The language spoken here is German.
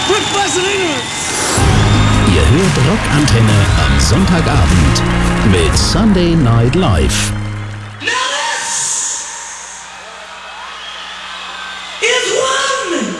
Ihr hört Rockantenne am Sonntagabend mit Sunday Night Live. Now this is one